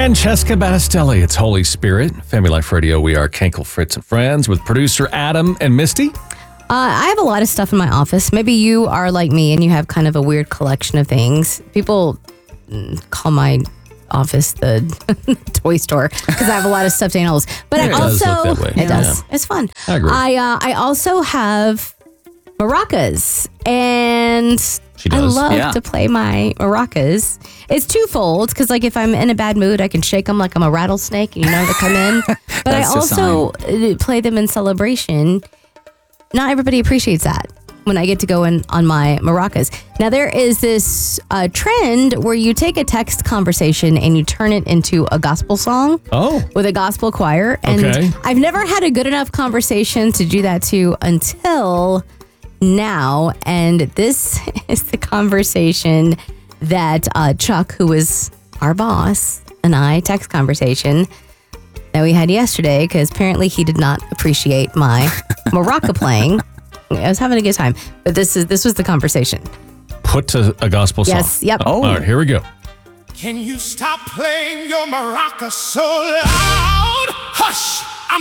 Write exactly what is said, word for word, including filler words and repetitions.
Francesca Battistelli. It's Holy Spirit. Family Life Radio. We are Kenkel, Fritz, and Friends with producer Adam and Misty. Uh, I have a lot of stuff in my office. Maybe you are like me and you have kind of a weird collection of things. People call my office the toy store because I have a lot of stuffed animals. But Yeah, I it does also, look that way. it does. Yeah. It's fun. I agree. I, uh, I also have maracas, and She I does. love Yeah. to play my maracas. It's twofold because, like, if I'm in a bad mood, I can shake them like I'm a rattlesnake, and you know to come in. But I That's the also uh, play them in celebration. Not everybody appreciates that when I get to go in on my maracas. Now, there is this uh, trend where you take a text conversation and you turn it into a gospel song Oh, with a gospel choir. And Okay. I've never had a good enough conversation to do that to until now. And this is the conversation that uh, Chuck, who is our boss, and I text conversation that we had yesterday, because apparently he did not appreciate my maraca playing. I was having a good time, but this is this was the conversation. put to a gospel song. Yes, yep. Oh. All right, here we go. Can you stop playing your maraca so loud? Hush!